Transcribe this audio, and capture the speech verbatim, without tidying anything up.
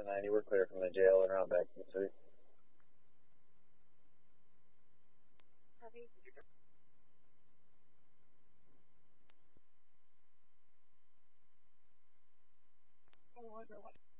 seven ninety, we're clear from the jail and route back to the city. Copy. I wonder what.